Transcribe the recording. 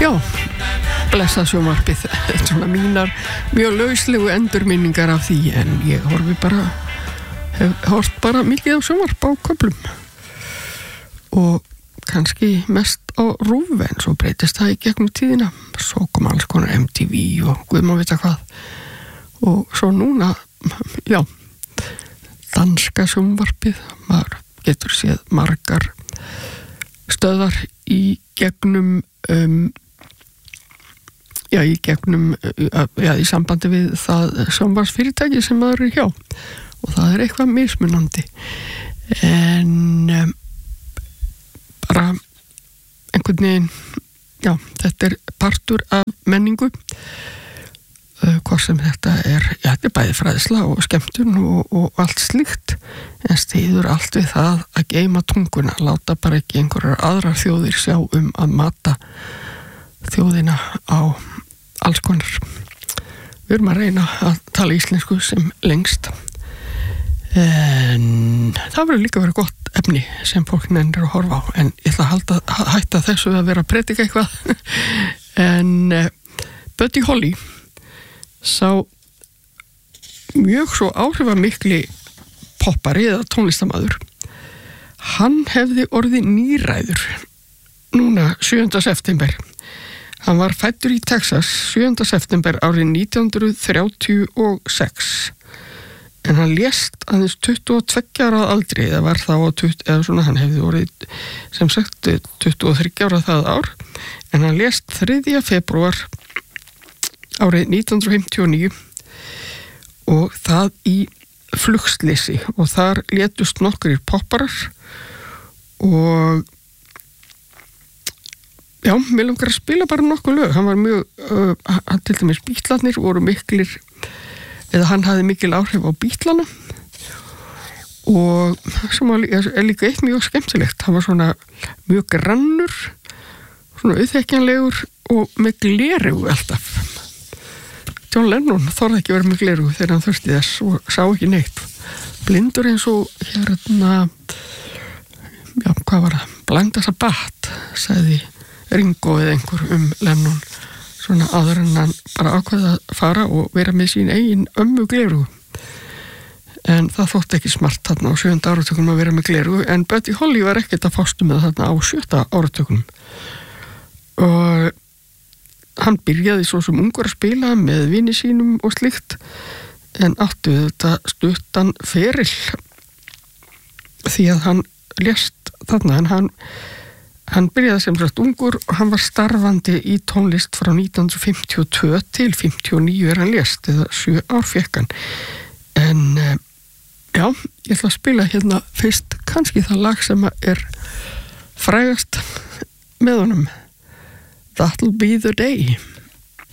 Já, blessað sjónvarpið, svona mínar mjög lauslegu endurminningar af því, en ég hef hort bara mikið á sjónvarp á köflum og kannski mest á RÚV, en svo breytist það í gegnum tíðina, svo kom alls konar MTV og guð má vita hvað, og svo núna, já, danska sjónvarpið, maður getur séð margar stöðar í gegnum í sambandi við það sjónvarpsfyrirtæki sem maður er hjá, og það er eitthvað mismunandi, en bara einhvern veginn, já, þetta er partur af menningu, hvað sem þetta er bæði fræðsla og skemmtun og allt slíkt, en styður allt við það að geyma tunguna, láta bara ekki einhverjar aðrar þjóðir sjá að mata þjóðina á alls konar. Við erum að reyna að tala íslensku sem lengst, en það verður líka verið gott efni sem fólk nennir að horfa á, en ég ætla að hætta þessu að vera að predika eitthvað en Buddy Holly sá mjög svo áhrifamikli poppari eða tónlistamaður. Hann hefði orðið níræður núna 7. september. Hann var fæddur í Texas 7. september árið 1936, en hann lést aðeins 22 ára aldri, það var þá hann hefði orðið sem sagt 23 ára það ár, en hann lést 3. febrúar árið 1959 og það í flugslysi, og þar létust nokkrir popparar og já, mér langar að spila bara nokkuð lög. Hann var mjög, til dæmis Bítlarnir voru miklir, eða hann hafði mikil áhrif á Bítlana, og sem er líka eitt mjög skemmtilegt. Hann var svona mjög grannur, svona auðþekkjanlegur og með gleraugu alltaf. John Lennon þorði ekki verið með gleraugu þegar hann þurfti þess og sá ekki neitt. Blindur eins og hérna, já, hvað var það? Blinders a bat, sagði Ringo eða einhver Lennon, svona áður en hann bara ákveða að fara og vera með sín eigin glerugu, en það þótti ekki smart þarna á 7. áratökunum að vera með glerugu, en Buddy Holly var ekkert að fástu með þarna á 7. áratökunum, og hann byrjaði svo sem ungur að spila með vini sínum og slíkt, en áttu þetta stuttan feril því að hann lést þarna, en hann byrjaði sem sagt ungur og hann var starfandi í tónlist frá 1952 til 59 hann lést, eða 7 ár fékk hann. En já, ég ætla að spila hérna fyrst kannski það lag sem er frægast með honum, That'll Be the Day.